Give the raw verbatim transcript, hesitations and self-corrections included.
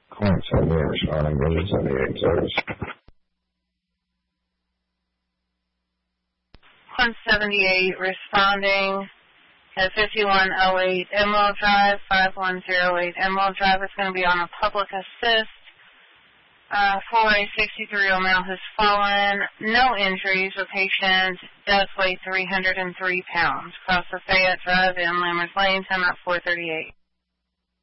Client seventy-eight responding, Vision seventy-eight service. Client seventy-eight responding at fifty-one oh eight Emerald Drive, five one oh eight Emerald Drive. It's going to be on a public assist. Uh, four A sixty-three O'Malley has fallen. No injuries. The patient does weigh three hundred three pounds. Across the Fayette Drive in Lammers Lane, time at four thirty-eight.